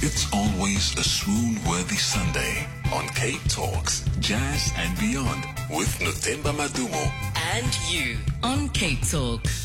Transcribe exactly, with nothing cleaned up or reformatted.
It's always a swoon-worthy Sunday on Cape Talks, Jazz and Beyond with Nothemba Madumo. And you on Cape Talk.